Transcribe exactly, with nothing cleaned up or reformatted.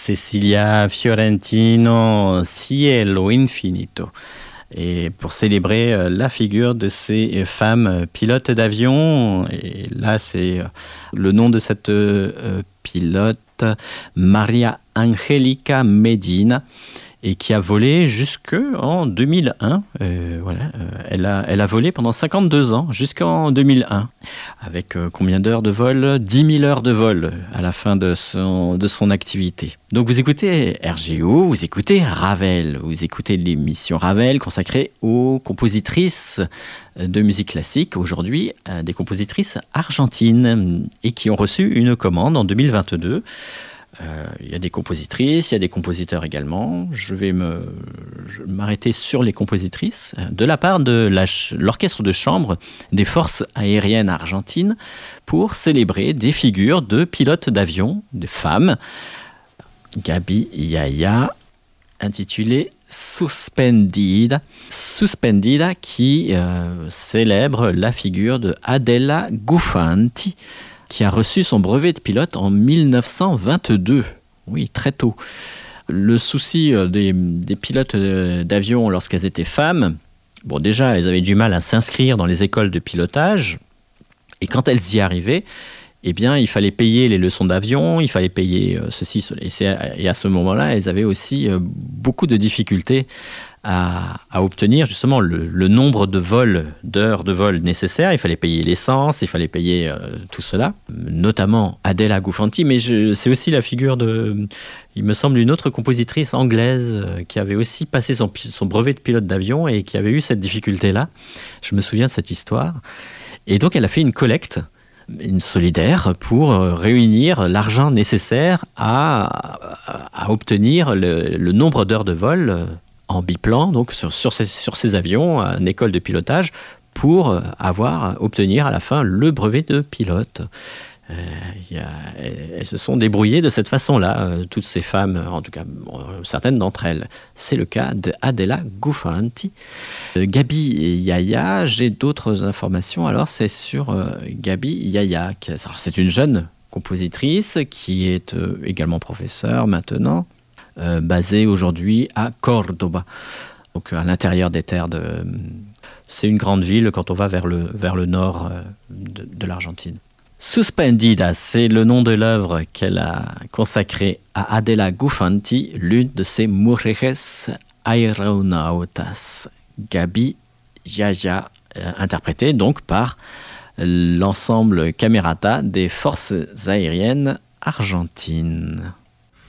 Cecilia Fiorentino, Cielo Infinito. Et pour célébrer la figure de ces femmes pilotes d'avion, et là c'est le nom de cette pilote, Maria Angelica Medina, et qui a volé jusqu'en deux mille un. Euh, voilà, euh, elle, a, elle a volé pendant cinquante-deux ans, jusqu'en deux mille un. Avec euh, combien d'heures de vol ? dix mille heures de vol à la fin de son, de son activité. Donc vous écoutez R G O, vous écoutez Ravel, vous écoutez l'émission Ravel consacrée aux compositrices de musique classique, aujourd'hui euh, des compositrices argentines, et qui ont reçu une commande en deux mille vingt-deux. Euh, il y a des compositrices, il y a des compositeurs également. Je vais me, je vais m'arrêter sur les compositrices de la part de la, l'orchestre de chambre des forces aériennes argentines pour célébrer des figures de pilotes d'avion, des femmes. Gaby Yaya, intitulée Suspendida. Suspendida qui euh, célèbre la figure de Adela Gufanti, qui a reçu son brevet de pilote en mille neuf cent vingt-deux. Oui, très tôt. Le souci des, des pilotes d'avion lorsqu'elles étaient femmes, bon, déjà, elles avaient du mal à s'inscrire dans les écoles de pilotage. Et quand elles y arrivaient, eh bien, il fallait payer les leçons d'avion, il fallait payer ceci, cela. Et, c'est, et à ce moment-là, elles avaient aussi beaucoup de difficultés à, à obtenir justement le, le nombre de vols, d'heures de vol nécessaires. Il fallait payer l'essence, il fallait payer euh, tout cela, notamment Adela Gufanti, mais je, c'est aussi la figure de, il me semble, une autre compositrice anglaise euh, qui avait aussi passé son, son brevet de pilote d'avion et qui avait eu cette difficulté-là. Je me souviens de cette histoire. Et donc, elle a fait une collecte, une solidaire, pour réunir l'argent nécessaire à, à, à obtenir le, le nombre d'heures de vol en biplan, donc sur, sur, ces, sur ces avions, à une école de pilotage, pour avoir, obtenir à la fin le brevet de pilote. Euh, y a, elles, elles se sont débrouillées de cette façon-là, euh, toutes ces femmes, en tout cas bon, certaines d'entre elles. C'est le cas d'Adela Gufanti. Euh, Gaby Yaya, j'ai d'autres informations. Alors c'est sur euh, Gaby Yaya. Qui, alors, c'est une jeune compositrice qui est euh, également professeure maintenant, euh, basée aujourd'hui à Cordoba, donc à l'intérieur des terres de... C'est une grande ville quand on va vers le, vers le nord euh, de, de l'Argentine. Suspendida, c'est le nom de l'œuvre qu'elle a consacrée à Adela Gufanti, l'une de ses mujeres aeronautas. Gaby Yaya, euh, interprétée donc par l'ensemble Camerata des forces aériennes argentines.